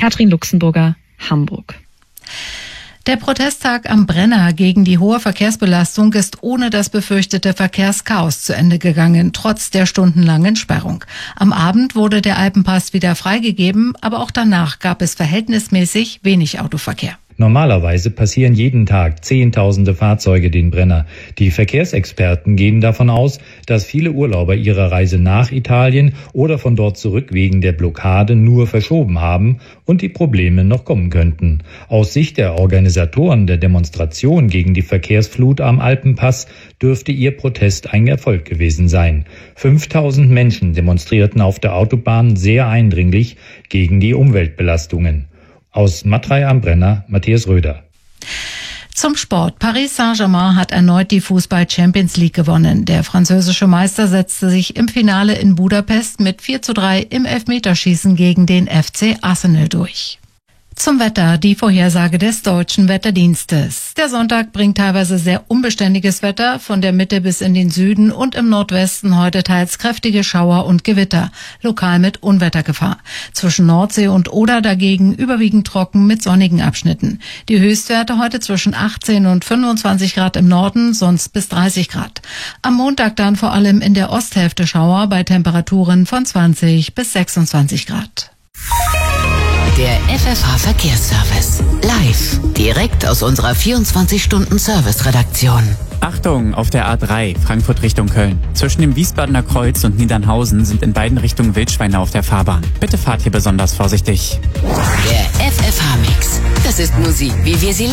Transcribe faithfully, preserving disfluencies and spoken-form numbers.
Katrin Luxemburger, Hamburg. Der Protesttag am Brenner gegen die hohe Verkehrsbelastung ist ohne das befürchtete Verkehrschaos zu Ende gegangen, trotz der stundenlangen Sperrung. Am Abend wurde der Alpenpass wieder freigegeben, aber auch danach gab es verhältnismäßig wenig Autoverkehr. Normalerweise passieren jeden Tag Zehntausende Fahrzeuge den Brenner. Die Verkehrsexperten gehen davon aus, dass viele Urlauber ihre Reise nach Italien oder von dort zurück wegen der Blockade nur verschoben haben und die Probleme noch kommen könnten. Aus Sicht der Organisatoren der Demonstration gegen die Verkehrsflut am Alpenpass dürfte ihr Protest ein Erfolg gewesen sein. fünftausend Menschen demonstrierten auf der Autobahn sehr eindringlich gegen die Umweltbelastungen. Aus Matrei am Brenner, Matthias Röder. Zum Sport. Paris Saint-Germain hat erneut die Fußball-Champions League gewonnen. Der französische Meister setzte sich im Finale in Budapest mit vier zu drei im Elfmeterschießen gegen den F C Arsenal durch. Zum Wetter, die Vorhersage des Deutschen Wetterdienstes. Der Sonntag bringt teilweise sehr unbeständiges Wetter, von der Mitte bis in den Süden und im Nordwesten heute teils kräftige Schauer und Gewitter, lokal mit Unwettergefahr. Zwischen Nordsee und Oder dagegen überwiegend trocken mit sonnigen Abschnitten. Die Höchstwerte heute zwischen achtzehn und fünfundzwanzig Grad im Norden, sonst bis dreißig Grad. Am Montag dann vor allem in der Osthälfte Schauer bei Temperaturen von zwanzig bis sechsundzwanzig Grad. Der F F H-Verkehrsservice. Live. Direkt aus unserer vierundzwanzig-Stunden-Service-Redaktion. Achtung, auf der A drei, Frankfurt Richtung Köln. Zwischen dem Wiesbadener Kreuz und Niedernhausen sind in beiden Richtungen Wildschweine auf der Fahrbahn. Bitte fahrt hier besonders vorsichtig. Der F F H-Mix. Das ist Musik, wie wir sie lieben.